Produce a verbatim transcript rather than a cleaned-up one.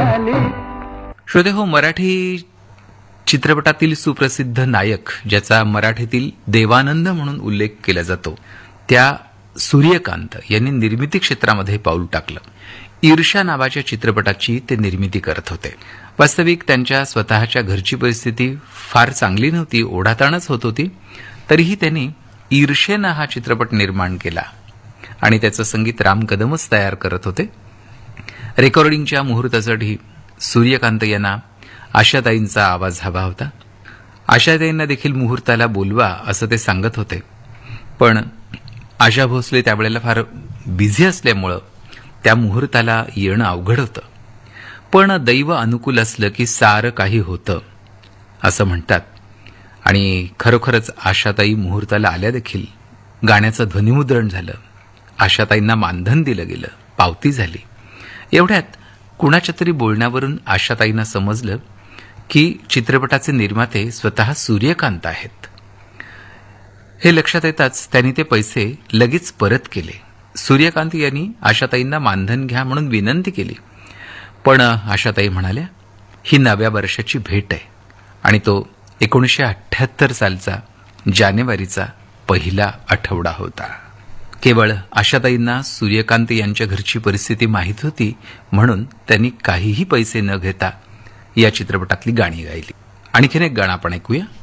झाली. श्रोते हो, मराठी चित्रपटातील सुप्रसिद्ध नायक ज्याचा मराठीतील देवानंद म्हणून उल्लेख केला जातो, त्या सूर्यकांत यांनी निर्मिती क्षेत्रामध्ये पाऊल टाकलं. ईर्ष्या नावाच्या चित्रपटाची ते निर्मिती करत होते. वास्तविक त्यांच्या स्वतःच्या घरची परिस्थिती फार चांगली नव्हती, ओढाताणच होत होती. तरीही त्यांनी ईर्षेनं हा चित्रपट निर्माण केला आणि त्याचं संगीत राम कदमच तयार करत होते. रेकॉर्डिंगच्या मुहूर्तासाठी सूर्यकांत यांना आशाताईंचा आवाज हवा होता. आशाताईंना देखील मुहूर्ताला बोलवा असं ते सांगत होते, पण आशा भोसले त्यावेळेला फार बिझी असल्यामुळं त्या मुहूर्ताला येणं अवघड होतं. पण दैव अनुकूल असलं की सारं काही होतं असं म्हणतात. आणि खरोखरच आशाताई मुहूर्ताला आल्या देखील. गाण्याचं ध्वनिमुद्रण झालं, आशाताईंना मानधन दिलं गेलं, पावती झाली. एवढ्यात कुणाच्या तरी बोलण्यावरून आशाताईंना समजलं की चित्रपटाचे निर्माते स्वतः सूर्यकांत आहेत. हे लक्षात येताच त्यांनी ते पैसे लगेच परत केले. सूर्यकांत यांनी आशाताईंना मानधन घ्या म्हणून विनंती केली, पण आशाताई म्हणाल्या ही नव्या वर्षाची भेट आहे आणि तो एकोणीसशे अठ्ठ्याहत्तर सालचा जानेवारीचा पहिला आठवडा होता. केवळ आशाताईंना सूर्यकांत यांच्या घरची परिस्थिती माहीत होती म्हणून त्यांनी काहीही पैसे न घेता या चित्रपटातली गाणी गायली. आणखीन एक गाणं आपण ऐकूया.